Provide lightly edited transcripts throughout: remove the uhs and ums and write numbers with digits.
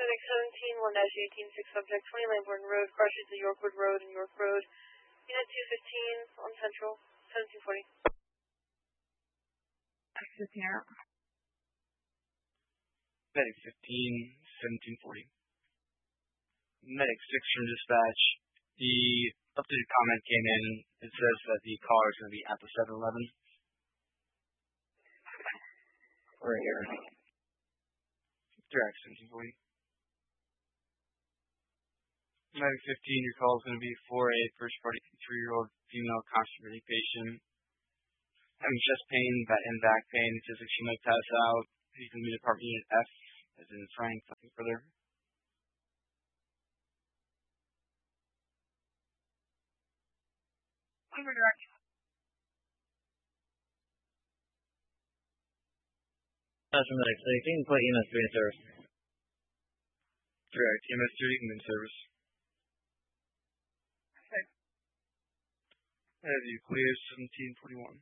Medic 17, 1-18, 6 subject, 20 Lambourne Road, crashes to Yorkwood Road and York Road. Unit 215 on Central, 1740. Medic 15, 1740. Medic 6 from dispatch. The updated comment came in. It says that the car is going to be at the 7-Eleven. Right here. Direct 1740. Medic 15, your call is going to be for a first party 3-year-old female constipated patient. Having chest pain and back pain. It says that she might pass out. You can meet apartment unit F, as in Frank, nothing further. Over direct. Medic 16, put EMS 3 in service. Direct, EMS 3 in service. Okay. Have you clear 1741.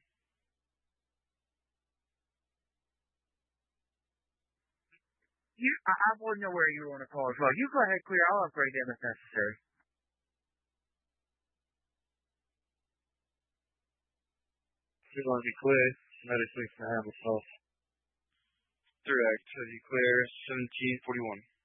I wouldn't know where you were on the call as well. You go ahead, clear. I'll upgrade them if necessary. You're going to be clear. Medic 6 can handle stuff. Direct, have you clear 1741.